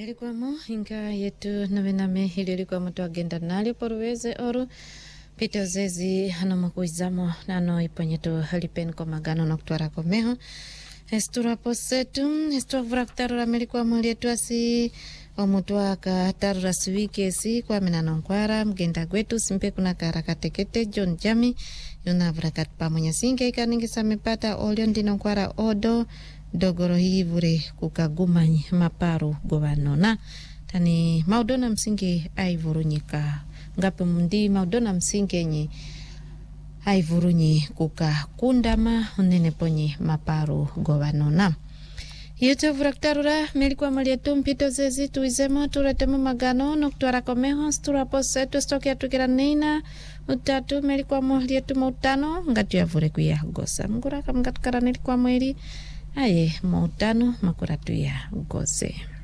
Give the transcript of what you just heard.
Nilikuwamo inga yetu navename ililikuwa mtu agenda nali poruweze oru pita zezi hano makuizamo nano iponyeto halipen kwa magano na kutuara komeho estura posetu estura vraktarura melikuwa mwalietu asi omutua ka tarura suwike si kwa menanonkwara mgenda gwetu simpe kuna karakatekete John Jami yuna vrakat pamoja singe ikaningi mepata olio ndinonkwara odo dogoro hivure kukagumanyi maparu govanona tani maudona msingi aivurunyika ngape mundi maudona msingi nyi aivurunyi kukakundama unene ponyi maparu govanona yote vuraktarura melikuwa malietu mpito zezi tuizemo turetemu magano noktuara komeho stura posetu stokia tukira neina utatu melikuwa malietu mautano ngatu ya vure kuya gosa mgura kamgatukara nelikuwa mweri aye mautano makuratu ya goze.